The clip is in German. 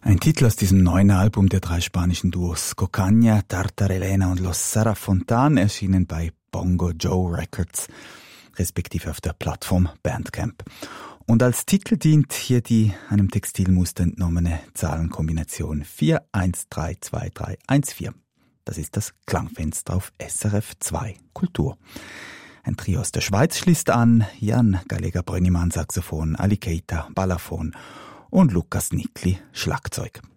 Ein Titel aus diesem neuen Album der drei spanischen Duos Cocaña, Tartarelena und Los Sarafontan, erschienen bei Bongo Joe Records, respektive auf der Plattform Bandcamp. Und als Titel dient hier die einem Textilmuster entnommene Zahlenkombination 41321314. Das ist das Klangfenster auf SRF 2 Kultur. Ein Trio aus der Schweiz schließt an: Jan Galega-Brönnimann Saxophon, Ali Keita Balafon und Lukas Nikli Schlagzeug.